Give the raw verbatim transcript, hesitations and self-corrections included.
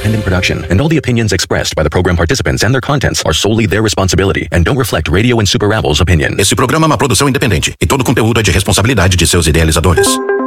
independent production, and all the opinions expressed by the program participants and their contents are solely their responsibility and don't reflect Radio and Super Rebels opinion. Esse programa é uma produção independente e todo conteúdo é de responsabilidade de seus idealizadores.